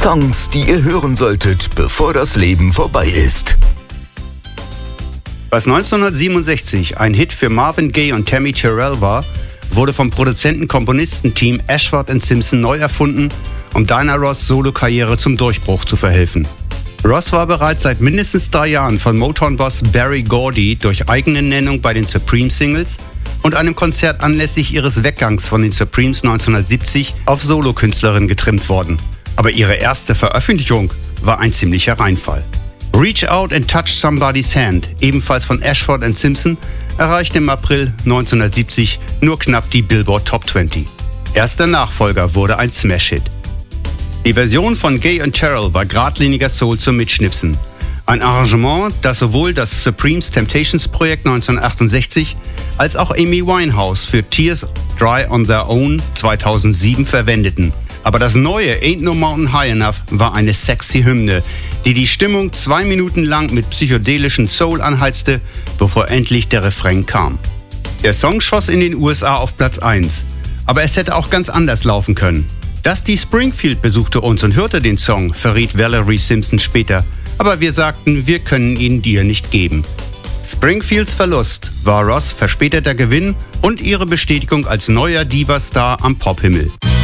Songs, die ihr hören solltet, bevor das Leben vorbei ist. Was 1967 ein Hit für Marvin Gaye und Tammy Terrell war, wurde vom Produzenten-Komponisten-Team Ashford & Simpson neu erfunden, um Diana Ross' Solokarriere zum Durchbruch zu verhelfen. Ross war bereits seit mindestens 3 Jahren von Motown-Boss Berry Gordy durch eigene Nennung bei den Supremes-Singles und einem Konzert anlässlich ihres Weggangs von den Supremes 1970 auf Solokünstlerin getrimmt worden. Aber ihre erste Veröffentlichung war ein ziemlicher Reinfall. Reach Out and Touch Somebody's Hand, ebenfalls von Ashford & Simpson, erreichte im April 1970 nur knapp die Billboard Top 20. Erst der Nachfolger wurde ein Smash-Hit. Die Version von Gaye und Terrell war geradliniger Soul zum Mitschnipsen. Ein Arrangement, das sowohl das Supremes Temptations Projekt 1968 als auch Amy Winehouse für Tears Dry on Their Own 2007 verwendeten. Aber das neue Ain't No Mountain High Enough war eine sexy Hymne, die die Stimmung 2 Minuten lang mit psychedelischen Soul anheizte, bevor endlich der Refrain kam. Der Song schoss in den USA auf Platz 1, aber es hätte auch ganz anders laufen können. Dusty Springfield besuchte uns und hörte den Song, verriet Valerie Simpson später, aber wir sagten, wir können ihn dir nicht geben. Springfields Verlust war Ross' verspäteter Gewinn und ihre Bestätigung als neuer Diva-Star am Pophimmel.